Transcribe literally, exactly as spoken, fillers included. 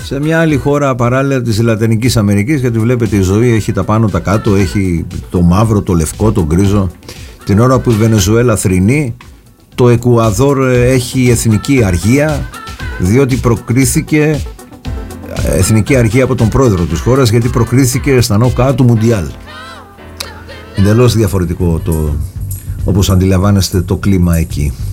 σε μια άλλη χώρα παράλληλα της Λατινικής Αμερικής, γιατί βλέπετε η ζωή έχει τα πάνω τα κάτω, έχει το μαύρο, το λευκό, το γκρίζο. Την ώρα που η Βενεζουέλα θρηνεί, το Εκουαδόρ έχει εθνική αργία, διότι προκρίθηκε εθνική αργία από τον πρόεδρο της χώρας, γιατί προκρίθηκε στα νοκάουτ του Μουντιάλ. Εντελώς διαφορετικό το, όπως αντιλαμβάνεστε, το κλίμα εκεί.